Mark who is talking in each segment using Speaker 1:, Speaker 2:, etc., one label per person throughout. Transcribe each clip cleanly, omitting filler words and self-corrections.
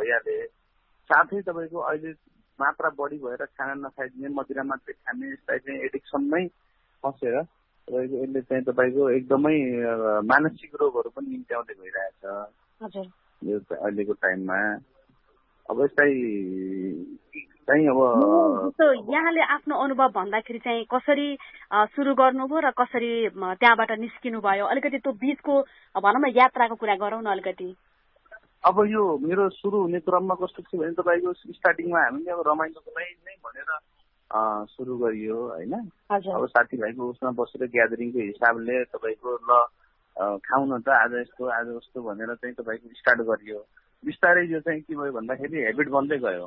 Speaker 1: भइहाले। साथै तपाईँको अहिले मात्रा बढी भएर खाना नखाइदिने, मदिरा मात्रै खाने, यसलाई चाहिँ एडिक्सनमै फसेर तपाईँको यसले चाहिँ तपाईँको एकदमै मानसिक रोगहरू पनि निम्त्याउँदै गइरहेछ यो अहिलेको टाइममा। अब यसलाई चाहिँ अब
Speaker 2: यहाँले आफ्नो अनुभव भन्दाखेरि चाहिँ कसरी सुरु गर्नुभयो र कसरी त्यहाँबाट निस्किनु भयो, अलिकति त्यो बीचको भनौँ न यात्राको कुरा गरौँ न अलिकति।
Speaker 1: अब यो मेरो सुरु हुने क्रममा कस्तो थियो भने तपाईँको स्टार्टिङमा हामीले अब रमाइलोको लागि नै भनेर सुरु गरियो होइन। अब साथीभाइको उसमा बसेर ग्यादरिङको हिसाबले तपाईँको ल खाउँ न त आज यस्तो आज उस्तो भनेर चाहिँ तपाईँको स्टार्ट गरियो। बिस्तारै यो चाहिँ के भयो भन्दाखेरि हेबिट बन्दै गयो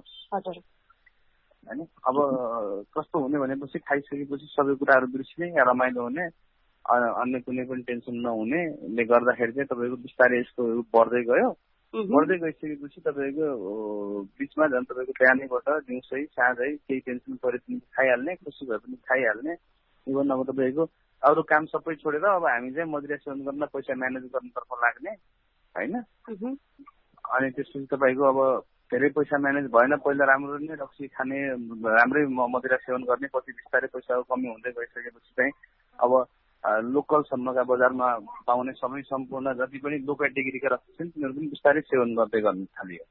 Speaker 1: होइन। अब कस्तो हुने भनेपछि खाइसकेपछि सबै कुराहरू बिर्सिने या रमाइलो हुने, अन्य कुनै पनि टेन्सन नहुनेले गर्दाखेरि चाहिँ तपाईँको बिस्तारै यसको रूप बढ्दै गयो। बढ्दै गइसकेपछि तपाईँको बिचमा झन् तपाईँको बिहानैबाट दिउँसै साँझै केही टेन्सन परे पनि खाइहाल्ने, खुसी भए पनि खाइहाल्ने। इभन अब तपाईँको अरू काम सबै छोडेर अब हामी चाहिँ मदिरा सेवन गर्न पैसा म्यानेज गर्नतर्फ लाग्ने होइन। अनि त्यसपछि तपाईँको अब धेरै पैसा म्यानेज भएन, पहिला राम्रो नै रक्सी खाने, राम्रै मदिरा सेवन गर्ने, पछि बिस्तारै पैसाको कमी हुँदै गइसकेपछि चाहिँ अब लोकलसम्मका बजारमा पाउने सबै सम्पूर्ण जति पनि लो क्याटेगोरीका रक्सी छन् तिनीहरू पनि बिस्तारै सेवन गर्दै गर्न थालियो।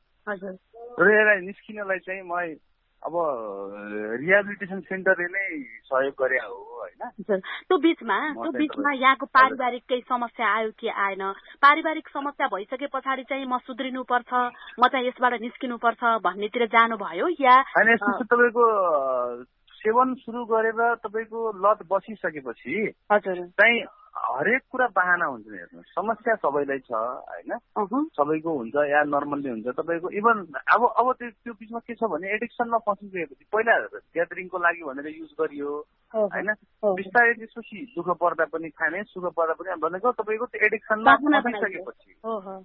Speaker 1: र यसलाई निस्किनलाई चाहिँ मलाई अब रिहेबिलिटेसन सेन्टरले नै सहयोग गरे हो होइन।
Speaker 2: त्यो बिचमा यहाँको पारिवारिक केही समस्या आयो कि आएन? पारिवारिक समस्या भइसके पछाडि चाहिँ म सुध्रिनु पर्छ, म चाहिँ यसबाट निस्किनु पर्छ भन्नेतिर जानुभयो या
Speaker 1: होइन? यस्तो तपाईँको सेवन सुरु गरेर तपाईँको लत बसिसकेपछि चाहिँ हरेक कुरा बहाना हुन्छ। हेर्नु, समस्या सबैलाई छ होइन, सबैको हुन्छ या नर्मल्ली हुन्छ तपाईँको। इभन अब त्यो बिचमा के छ भने एडिक्सनमा फसिसकेपछि पहिला ग्यादरिङको लागि भनेर युज गरियो होइन, बिस्तारै त्यसपछि दुःख पर्दा पनि खाने, सुख पर्दा पनि भनेको तपाईँको त्यो एडिक्सनमा फसिसकेपछि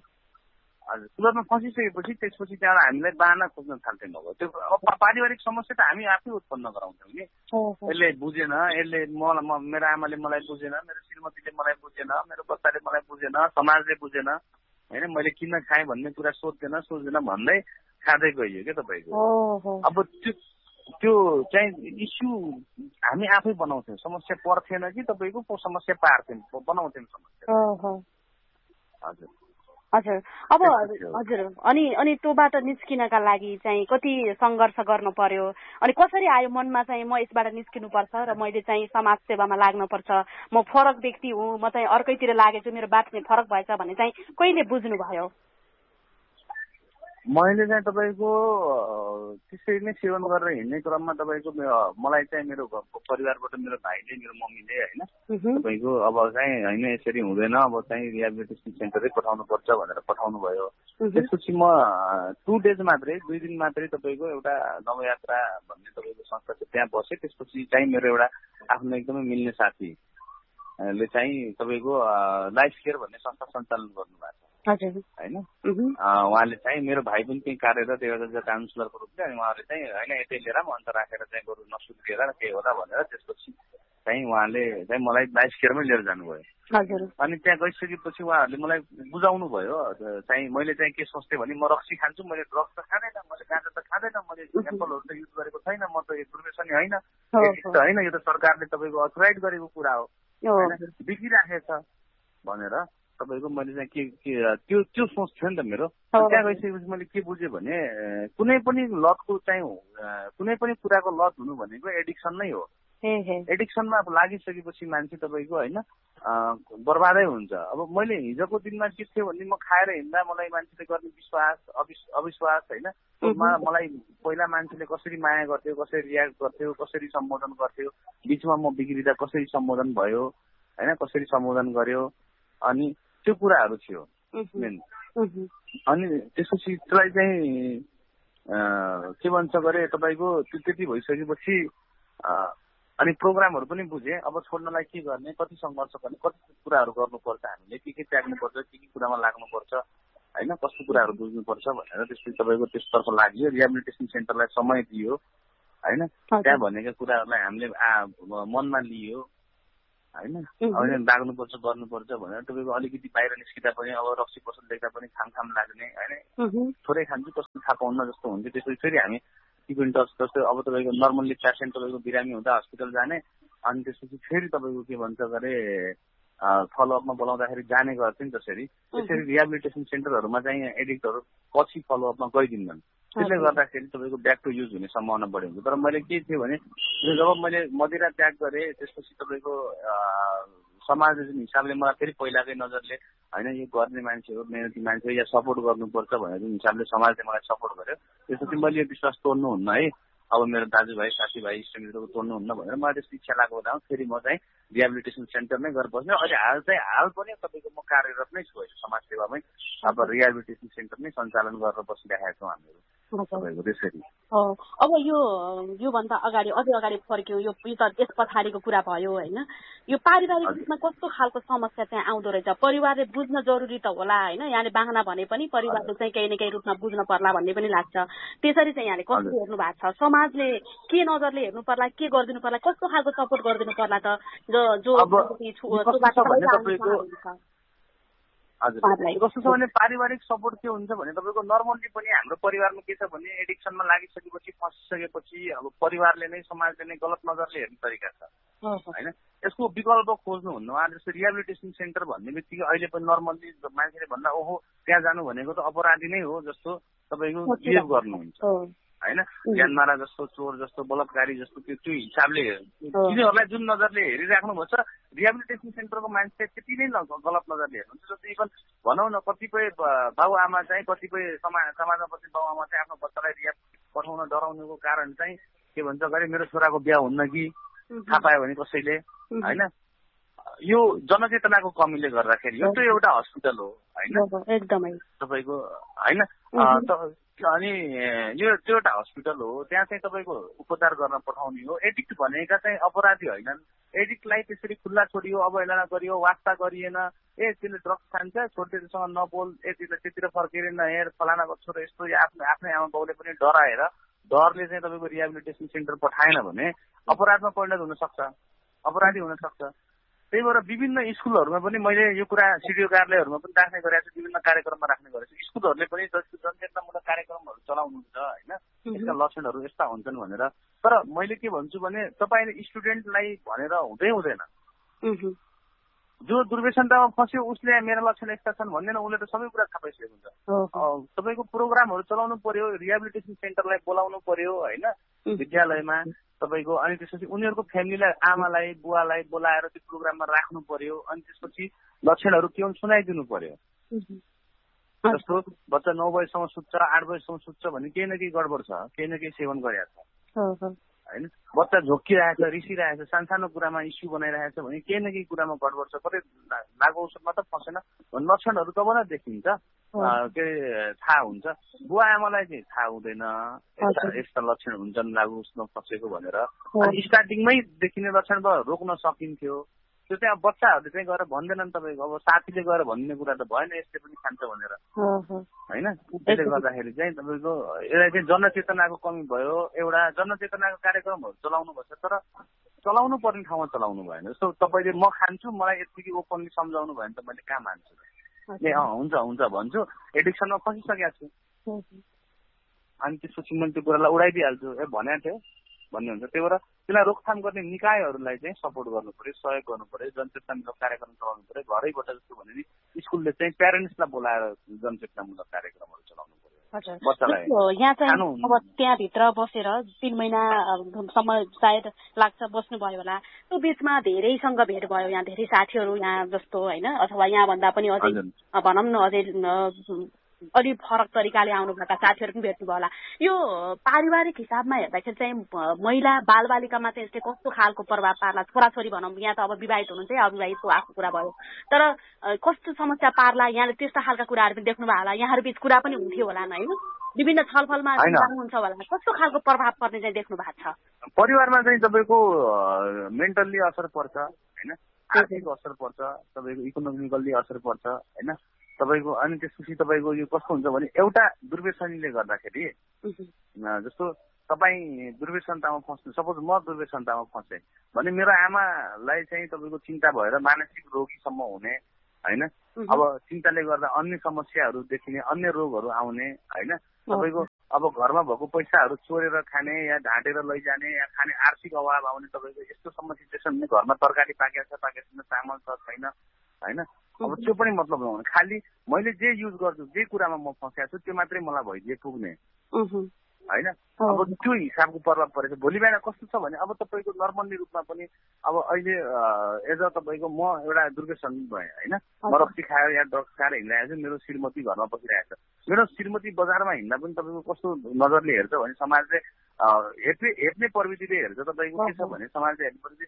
Speaker 1: हजुर सुरुमा फसिसकेपछि त्यसपछि त्यहाँबाट हामीलाई बाहना खोज्न थाल्थ्यौँ। अब त्यो पारिवारिक समस्या त हामी आफै उत्पन्न गराउँथ्यौँ नि। यसले बुझेन, यसले मेरो आमाले मलाई बुझेन, मेरो श्रीमतीले मलाई बुझेन, मेरो बच्चाले मलाई बुझेन, समाजले बुझेन होइन, मैले किन खाएँ भन्ने कुरा सोच्दैन भन्दै खाँदै गइयो क्या तपाईँको। अब त्यो चाहिँ इस्यु हामी आफै बनाउँथ्यौँ, समस्या पर्थेन कि तपाईँको समस्या पार्थ्यौँ, बनाउँथ्यौँ समस्या। हजुर
Speaker 2: हजुर अब हजुर अनि त्योबाट निस्किनका लागि चाहिँ कति सङ्घर्ष गर्नु पर्यो अनि कसरी आयो मनमा चाहिँ म यसबाट निस्किनु पर्छ र मैले चाहिँ समाज सेवामा लाग्नु पर्छ, म फरक व्यक्ति हुँ, म चाहिँ अर्कैतिर लागेछु, मेरो बाटो चाहिँ फरक भएछ भन्ने चाहिँ कहिले बुझ्नु भयो?
Speaker 1: मैले चाहिँ तपाईँको त्यसरी नै सेवन गरेर हिँड्ने क्रममा तपाईँको मलाई चाहिँ मेरो घरको परिवारबाट मेरो भाइले, मेरो मम्मीले होइन तपाईँको अब चाहिँ होइन यसरी हुँदैन, अब चाहिँ रिहेबिलिटेसन सेन्टरै पठाउनु पर्छ भनेर पठाउनु भयो। त्यसपछि म 2 डेज मात्रै 2 दिन मात्रै तपाईँको एउटा नवयात्रा भन्ने तपाईँको संस्था छ त्यहाँ बसेँ। त्यसपछि चाहिँ मेरो एउटा आफ्नो एकदमै मिल्ने साथीले चाहिँ तपाईँको लाइफ केयर भन्ने संस्था सञ्चालन गर्नुभएको छ होइन। उहाँले चाहिँ मेरो भाइ पनि त्यही कार्यरत एउटा काउन्सिलरको रूपले, अनि उहाँले चाहिँ होइन यतै लिएर म अन्त राखेर चाहिँ बरु नसुध्रिएर के होला भनेर त्यसपछि चाहिँ उहाँले चाहिँ मलाई लाइफ केयरमै लिएर जानुभयो। अनि त्यहाँ गइसकेपछि उहाँहरूले मलाई बुझाउनु भयो चाहिँ मैले चाहिँ के सोच्थेँ भने म रक्सी खान्छु, मैले ड्रग्स त खाँदैन, मैले गाँजा त खाँदैन, मैले एल्कोहलहरू त युज गरेको छैन, म त प्रोफेसनै होइन, होइन यो त सरकारले तपाईँको अथोराइज गरेको कुरा हो होइन, बिग्रिराखेछ भनेर तपाईँको मैले चाहिँ के त्यो सोच थियो नि त मेरो। त्यहाँ गइसकेपछि मैले के बुझेँ भने कुनै पनि लतको चाहिँ कुनै पनि कुराको लत हुनु भनेको एडिक्सन नै हो। एडिक्सनमा लागिसकेपछि मान्छे तपाईँको होइन बर्बादै हुन्छ। अब मैले हिजोको दिनमा के थियो भने म खाएर हिँड्दा मलाई मान्छेले गर्ने विश्वास अविश्वास होइन, मलाई पहिला मान्छेले कसरी माया गर्थ्यो, कसरी रियाक्ट गर्थ्यो, कसरी सम्बोधन गर्थ्यो, बिचमा म बिग्रिँदा कसरी सम्बोधन भयो होइन, कसरी सम्बोधन गर्यो, अनि त्यो कुराहरू थियो मेन। अनि त्यसपछि त्यसलाई चाहिँ के भन्छ गरे तपाईँको त्यो त्यति भइसकेपछि अनि प्रोग्रामहरू पनि बुझेँ। अब छोड्नलाई के गर्ने, कति सङ्घर्ष गर्ने, कति कुराहरू गर्नुपर्छ, हामीले के त्याग्नुपर्छ, के कुरामा लाग्नुपर्छ होइन, कस्तो कुराहरू बुझ्नुपर्छ भनेर त्यसपछि तपाईँको त्यसतर्फ लाग्यो। रिहेबिलिटेसन सेन्टरलाई समय दियो होइन, त्यहाँ भनेका कुराहरूलाई हामीले मनमा लियो होइन, अब लाग्नुपर्छ गर्नुपर्छ भनेर तपाईँको अलिकति बाहिर निस्किँदा पनि अब रक्सी पसल देख्दा पनि खाम लाग्ने होइन, थोरै खान्छु कस्तो थाहा पाउन जस्तो हुन्छ। त्यसपछि फेरि हामी किप इन टच जस्तो अब तपाईँको नर्मल्ली पेसेन्ट तपाईँको बिरामी हुँदा हस्पिटल जाने, अनि त्यसपछि फेरि तपाईँको के भन्छ अरे फलोअपमा बोलाउँदाखेरि जाने गर्थ्यो नि त्यसरी। त्यसरी रिहेबिलिटेसन सेन्टरहरूमा चाहिँ एडिक्टहरू पछि फलोअपमा गइदिन्छन्। त्यसले गर्दाखेरि तपाईँको ब्याक टु युज हुने सम्भावना बढी हुन्छ। तर मैले के थियो भने जब मैले मदिरा त्याग गरेँ त्यसपछि तपाईँको समाजले जुन हिसाबले मलाई फेरि पहिलाकै नजरले होइन यो गर्ने मान्छे हो, मेहनती मान्छे हो, या सपोर्ट गर्नुपर्छ भनेर जुन हिसाबले समाजले मलाई सपोर्ट गर्यो, त्यसपछि मैले यो विश्वास तोड्नुहुन्न है, अब मेरो दाजुभाइ साथीभाइ इष्टमित्रको तोड्नुहुन्न भनेर मलाई त्यस्तो इच्छा लागेको हुँदा फेरि म चाहिँ रिहेबिलिटेसन सेन्टर नै गरेर बस्ने। अहिले हाल पनि तपाईँको म कार्यरत नै छु, समाज सेवामै अब रिहेबिलिटेसन सेन्टर नै सञ्चालन गरेर बसिरहेका छौँ हामीहरू तपाईँको त्यसरी।
Speaker 2: अब यो भन्दा अगाडि अझै अगाडि फर्क्यौँ, यो त यस पछाडिको कुरा भयो होइन, यो पारिवारिक रूपमा कस्तो खालको समस्या चाहिँ आउँदो रहेछ? परिवारले बुझ्न जरुरी त होला होइन, यहाँले बाहना भने पनि परिवारले चाहिँ केही न केही रूपमा बुझ्न पर्ला भन्ने पनि लाग्छ। त्यसरी चाहिँ यहाँले कस्तो हेर्नु भएको छ? समाजले के नजरले हेर्नु पर्ला, के गरिदिनु पर्ला, कस्तो खालको सपोर्ट गरिदिनु पर्ला त?
Speaker 1: हजुर, कस्तो छ भने पारिवारिक सपोर्ट के हुन्छ भने तपाईँको नर्मल्ली पनि हाम्रो परिवारमा के छ भने एडिक्सनमा लागिसकेपछि फसिसकेपछि अब परिवारले नै समाजले नै गलत नजरले हेर्ने तरिका छ होइन। यसको विकल्प खोज्नुहुन्न। उहाँले जस्तो रिहेबिलिटेसन सेन्टर भन्ने बित्तिकै अहिले पनि नर्मल्ली मान्छेले भन्दा ओहो त्यहाँ जानु भनेको त अपराधी नै हो जस्तो तपाईँको बिहेभ गर्नुहुन्छ होइन। ज्यानमारा जस्तो, चोर जस्तो, बलात्कारी जस्तो त्यो हिसाबले तिनीहरूलाई जुन नजरले हेरिराख्नु भएको छ, रिहेबिलिटेसन सेन्टरको मान्छे त्यति नै गलत नजरले हेर्नुहुन्छ। जस्तो इभन भनौँ न कतिपय बाबुआमा चाहिँ कतिपय समाजमा बस्ने बाबुआमा चाहिँ आफ्नो बच्चालाई रिहेब पठाउन डराउनुको कारण चाहिँ के भन्छ अरे मेरो छोराको बिहा हुन्न कि थाहा पायो भने कसैले होइन। यो जनचेतनाको कमीले गर्दाखेरि यो त एउटा हस्पिटल हो होइन
Speaker 2: एकदमै
Speaker 1: तपाईँको होइन। अनि यो त्यो एउटा हस्पिटल हो, त्यहाँ चाहिँ तपाईँको उपचार गर्न पठाउने हो। एडिक्ट भनेका चाहिँ अपराधी होइनन्। एडिक्टलाई त्यसरी खुल्ला छोडियो, अवहेलना गरियो, वास्ता गरिएन, त्यसले ड्रग्स खान्छ छोड्दै त्योसँग नबोल, त्यसलाई त्यतिर फर्केर नहेर, फलानाको छोरो यस्तो, या आफ्नै आमा बाउले पनि डराएर डरले चाहिँ तपाईँको रिहेबिलिटेसन सेन्टर पठाएन भने अपराधमा परिणत हुन सक्छ, अपराधी हुन सक्छ। त्यही भएर विभिन्न स्कुलहरूमा पनि मैले यो कुरा सिडिओ कार्यालयहरूमा पनि राख्ने गरेको छु, विभिन्न कार्यक्रममा राख्ने गरेको छु। स्कुलहरूले पनि जनचेतनामूलक कार्यक्रमहरू चलाउनुहुन्छ होइन, यसका लक्षणहरू यस्ता हुन्छन् भनेर। तर मैले के भन्छु भने तपाईँले स्टुडेन्टलाई भनेर हुँदैन। जो दुर्व्यसनतामा फस्यो उसले मेरा लक्षण यस्ता छन् भन्दैन, उसले त सबै कुरा थाहा पाइसकेको हुन्छ। तपाईँको प्रोग्रामहरू चलाउनु पर्यो, रिहेबिलिटेसन सेन्टरलाई बोलाउनु पर्यो होइन विद्यालयमा तपाईँको। अनि त्यसपछि उनीहरूको फ्यामिलीलाई, आमालाई बुवालाई बोलाएर त्यो प्रोग्राममा राख्नु पर्यो। अनि त्यसपछि लक्षणहरू के हुन् सुनाइदिनु पर्यो। जस्तो बच्चा 9 बजीसम्म सुत्छ, 8 बजीसम्म सुत्छ भने केही न केही गडबड छ, केही न केही सेवन गरिरहेको छ होइन। बच्चा झोकिरहेछ, रिसिरहेछ, सानो कुरामा इस्यु बनाइरहेछ भने केही न केही कुरामा गडबड छ, कतै लागु औषधमा त फसेन भन्ने लक्षणहरू तब न देखिन्छ, के थाहा हुन्छ। बुवा आमालाई चाहिँ थाहा हुँदैन यस्ता लक्षण हुन्छन् लागु औषधमा फसेको भनेर। अनि स्टार्टिङमै देखिने लक्षण रोक्न सकिन्थ्यो। त्यो चाहिँ अब बच्चाहरूले चाहिँ गएर भन्दैनन् तपाईँको, अब साथीले गएर भनिने कुरा त भएन यसले पनि खान्छ भनेर होइन। त्यसले गर्दाखेरि चाहिँ तपाईँको यसलाई चाहिँ जनचेतनाको कमी भयो। एउटा जनचेतनाको कार्यक्रमहरू चलाउनु पर्छ, तर चलाउनु पर्ने ठाउँमा चलाउनु भएन। जस्तो तपाईँले म खान्छु मलाई यतिकै ओपनली सम्झाउनु भयो भने त मैले कहाँ मान्छु? हुन्छ हुन्छ भन्छु, एडिक्सनमा फसिसकेको छु। अनि त्यसपछि मैले त्यो कुरालाई उडाइदिइहाल्छु, भनेको थियो भन्ने हुन्छ। त्यही भएर त्यसलाई रोकथाम गर्ने निकायहरूलाई चाहिँ सपोर्ट गर्नु पर्यो, सहयोग गर्नु पर्यो, जनचेतनामूलक कार्यक्रम चलाउनु पर्यो। घरैबाट जस्तो भने नि स्कुलले चाहिँ प्यारेन्ट्सलाई बोलाएर जनचेतनामूलक कार्यक्रमहरू चलाउनु पर्यो।
Speaker 2: यहाँ चाहिँ अब त्यहाँभित्र बसेर 3 महिनासम्म सायद लाग्छ बस्नुभयो होला। त्यो बिचमा धेरैसँग भेट भयो, यहाँ धेरै साथीहरू यहाँ जस्तो होइन, अथवा यहाँभन्दा पनि अझै भनौँ न अझै अलि फरक तरिकाले आउनुभएका साथीहरू पनि भेट्नुभयो होला। यो पारिवारिक हिसाबमा हेर्दाखेरि चाहिँ महिला बालबालिकामा चाहिँ यसले कस्तो खालको प्रभाव पार्ला? छोराछोरी भनौँ, यहाँ त अब विवाहित हुनुहुन्छ, अविवाहितको आएको कुरा भयो, तर कस्तो समस्या पार्ला? यहाँले त्यस्ता खालका कुराहरू पनि देख्नुभयो होला, यहाँहरू बीच कुरा पनि हुन्थ्यो होला होइन, विभिन्न छलफलमा हुन्छ होला। कस्तो खालको प्रभाव पर्ने चाहिँ देख्नु भएको छ?
Speaker 1: परिवारमा चाहिँ तपाईँको मेन्टल्ली असर पर्छ होइन, आर्थिक असर पर्छ, तपाईँको इकोनोमिकल्ली असर पर्छ होइन तपाईँको। अनि त्यसपछि तपाईँको यो कस्तो हुन्छ भने एउटा दुर्व्यसनीले गर्दाखेरि जस्तो तपाईँ दुर्व्यसनतामा फस्नु, सपोज म दुर्व्यसनतामा फसेँ भने मेरो आमालाई चाहिँ तपाईँको चिन्ता भएर मानसिक रोगीसम्म हुने होइन, अब चिन्ताले गर्दा अन्य समस्याहरू देखिने, अन्य रोगहरू आउने होइन, तपाईँको अब घरमा भएको पैसाहरू चोरेर खाने या ढाँटेर लैजाने या खाने आर्थिक अभाव आउने, तपाईँको यस्तोसम्म सिचुएसन हुने, घरमा तरकारी पाकेको छ पाकेको चामल छ छैन होइन, अब त्यो पनि मतलब नहुने, खालि मैले जे युज गर्छु जे कुरामा म फँसेको छु त्यो मात्रै मलाई भइदिए पुग्ने होइन। अब त्यो हिसाबको प्रभाव परेछ। भोलि बिहान कस्तो छ भने अब तपाईँको नर्मल्ली रूपमा पनि अब अहिले एज अ तपाईँको म एउटा दुर्व्यसन भएँ होइन, म रक्सी खाएर या ड्रग्स खाएर हिँडिरहेको छु, मेरो श्रीमती घरमा बसिरहेको छ, मेरो श्रीमती बजारमा हिँड्दा पनि तपाईँको कस्तो नजरले हेर्छ भने समाजले हेप्ने प्रवृत्तिले हेर्छ। तपाईँको के छ भने समाजले हेर्ने प्रवृत्ति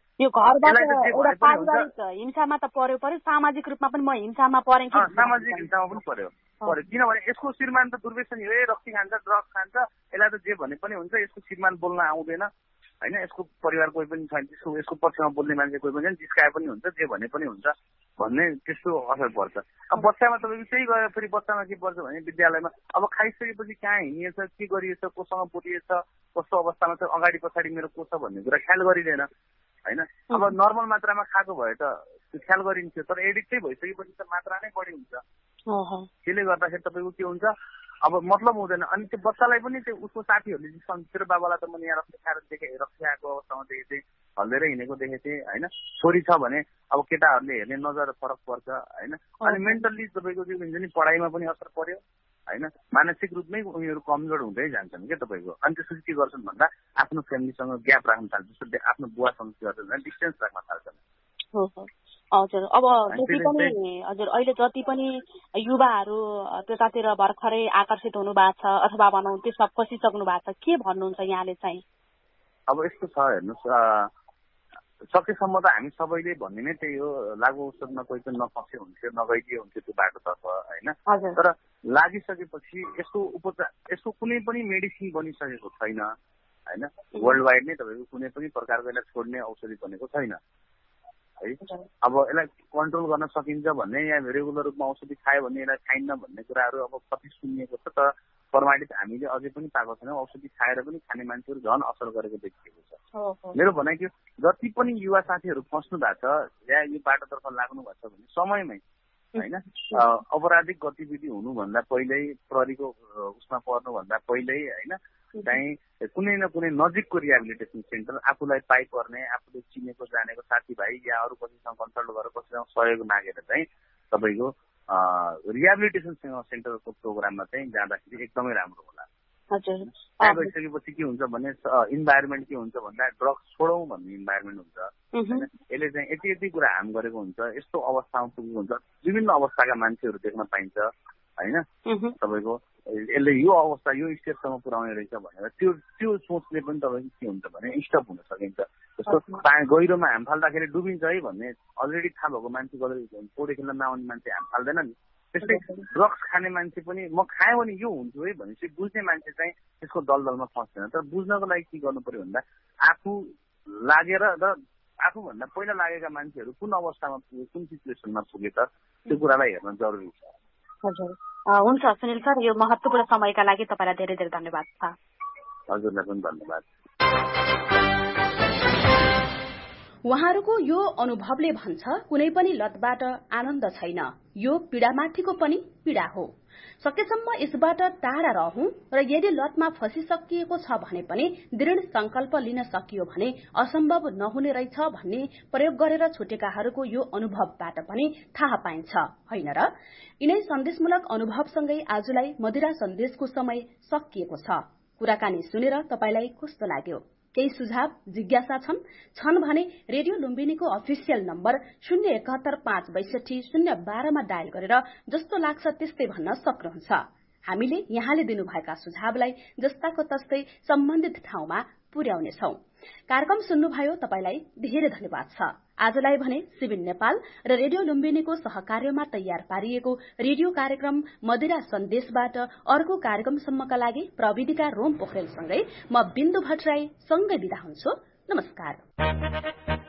Speaker 2: हिंसामा त पर्यो सामाजिक रूपमा पनि म हिंसामा परेँ,
Speaker 1: सामाजिक हिंसामा पनि पर्यो किनभने यसको श्रीमान त दुर्व्यसनी हो, रक्सी खान्छ ड्रग्स खान्छ, यसलाई त जे भने पनि हुन्छ, यसको श्रीमान बोल्न आउँदैन होइन, यसको परिवार कोही पनि छैन, यसको पक्षमा बोल्ने मान्छे कोही पनि छैन, जिस्काए पनि हुन्छ, जे भने पनि हुन्छ भन्ने त्यस्तो असर पर्छ। अब बच्चामा तपाईँको त्यही गएर फेरि बच्चामा के पर्छ भने विद्यालयमा अब खाइसकेपछि कहाँ हिँडिएछ, के गरिएछ, कोसँग बोलिएछ, कस्तो अवस्थामा छ, अगाडि पछाडि मेरो को छ भन्ने कुरा ख्याल गरिँदैन होइन। अब नर्मल मात्रामा खाएको भए त त्यो ख्याल गरिन्थ्यो, तर एडिक्टै भइसकेपछि त मात्रा नै बढी हुन्छ। त्यसले गर्दाखेरि तपाईँको के हुन्छ अब मतलब हुँदैन। अनि त्यो बच्चालाई पनि त्यो उसको साथीहरूले तेरो बाबालाई त मैले यहाँ रक्सी खाएर देखेँ, रक्सी खाएको अवस्थामा देखेको थिएँ, हल्लेर हिँडेको देखेको थिएँ होइन, छोरी छ भने अब केटाहरूले हेर्ने नजर फरक पर्छ होइन। अनि मेन्टल्ली तपाईँको के भन्छ नि पढाइमा पनि असर पर्यो होइन, मानसिक रूपमै उनीहरू कमजोर हुँदै जान्छन् क्या तपाईँको। अनि त्यसपछि के गर्छन् भन्दा आफ्नो फ्यामिलीसँग ग्याप राख्न थाल्छन्, आफ्नो बुवासँग के गर्छन् भने डिस्टेन्स राख्न थाल्छन्।
Speaker 2: हजुर, अब जति पनि हजुर अहिले जति पनि युवाहरू त्यतातिर भर्खरै आकर्षित हुनु भएको छ अथवा भनौँ त्यसमा फसिसक्नु भएको छ, के भन्नुहुन्छ यहाँले चाहिँ?
Speaker 1: अब यस्तो छ हेर्नुहोस्, सकेसम्म त हामी सबैले भन्ने नै त्यही हो, लागु औषधमा कोही पनि नफसे हुन्थ्यो, नगइदिए हुन्थ्यो त्यो बाटोतर्फ होइन। तर लागिसकेपछि यसको कुनै पनि मेडिसिन बनिसकेको छैन होइन, वर्ल्ड वाइड नै तपाईँको कुनै पनि प्रकारको यसलाई छोड्ने औषधि बनेको छैन है। अब यसलाई कन्ट्रोल गर्न सकिन्छ भन्ने या रेगुलर रूपमा औषधि खायो भने यसलाई खाइन्न भन्ने कुराहरू अब कति सुनिएको छ, तर प्रमाणित हामीले अझै पनि पाएको छैनौँ। औषधि खाएर पनि खाने मान्छेहरू झन् असर गरेको देखिएको छ। मेरो भनाइ के जति पनि युवा साथीहरू फस्नु भएको छ या यो बाटोतर्फ लाग्नु भएको छ भने समयमै होइन, अपराधिक गतिविधि हुनुभन्दा पहिल्यै, प्रहरीको उसमा पर्नुभन्दा पहिल्यै होइन, चाहिँ कुनै न कुनै नजिकको रिहेबिलिटेसन सेन्टर आफूलाई पाइ पर्ने, आफूले चिनेको जानेको साथीभाइ या अरू कसैसँग कन्सल्ट गरेर कसैसँग सहयोग मागेर चाहिँ तपाईँको रिहेबिलिटेसन सेन्टरको प्रोग्राममा चाहिँ जाँदाखेरि एकदमै राम्रो होला। त्यहाँ गइसकेपछि के हुन्छ भने इन्भाइरोमेन्ट के हुन्छ भन्दा ड्रग्स छोडौँ भन्ने इन्भाइरोमेन्ट हुन्छ होइन। यसले चाहिँ यति यति कुरा हार्म गरेको हुन्छ, यस्तो अवस्थामा पुगेको हुन्छ, विभिन्न अवस्थाका मान्छेहरू देख्न पाइन्छ होइन। तपाईँको यसले यो अवस्था यो स्टेपसम्म पुर्याउने रहेछ भनेर त्यो सोचले पनि तपाईँको के हुन्छ भने स्टप हुन सकिन्छ। जस्तो गहिरोमा हाम फाल्दाखेरि डुबिन्छ है भन्ने अलरेडी थाहा भएको मान्छे पौडी खेल्न नआउने मान्छे हाम फाल्दैन नि, त्यस्तै ड्रग्स खाने मान्छे पनि म खाएँ भने यो हुन्छु है भनेपछि बुझ्ने मान्छे चाहिँ त्यसको दलदलमा फस्दैन। तर बुझ्नको लागि के गर्नु पर्यो भन्दा आफू लागेर र आफूभन्दा पहिला लागेका मान्छेहरू कुन अवस्थामा पुगे, कुन सिचुएसनमा पुगे त त्यो कुरालाई हेर्न जरुरी छ।
Speaker 2: हजुर, हुन्छ सुनिल सर, यो महत्त्वपूर्ण समयका लागि तपाईँलाई धेरै धेरै धन्यवाद छ।
Speaker 1: हजुरलाई पनि धन्यवाद।
Speaker 2: उहाँहरूको यो अनुभवले भन्छ कुनै पनि लतबाट आनन्द छैन, यो पीडामाथिको पनि पीडा हो। सकेसम्म यसबाट टाढा रहौं र यदि लतमा फसिसकिएको छ भने पनि दृढ संकल्प लिन सकियो भने असम्भव नहुने रहेछ भन्ने प्रयोग गरेर छुटेकाहरूको यो अनुभवबाट पनि थाहा पाइन्छ होइन र? यिनै सन्देशमूलक अनुभवसँगै आजलाई मदिरा सन्देशको समय सकिएको छ। कुराकानी सुनेर तपाईलाई कस्तो लाग्यो? केही सुझाव जिज्ञासा छन् भने रेडियो लुम्बिनीको अफिसियल नम्बर 071562012 मा डायल गरेर जस्तो लाग्छ त्यस्तै भन्न सक्नुहुन्छ। हामीले यहाँले दिनुभएका सुझावलाई जस्ताको तस्तै सम्बन्धित ठाउँमा पुर्याउनेछौं। कार्यक्रम सुन्नुभयो, तपाईलाई धेरै धन्यवाद छ। आजलाई भने सिबिन नेपाल र रेडियो लुम्बिनीको सहकार्यमा तयार पारिएको रेडियो कार्यक्रम मदिरा सन्देशबाट अर्को कार्यक्रमसम्मका लागि प्रविधिका रोम पोखरेलसँगै म बिन्दु भट्टराई सँगै बिदा हुन्छु। नमस्कार।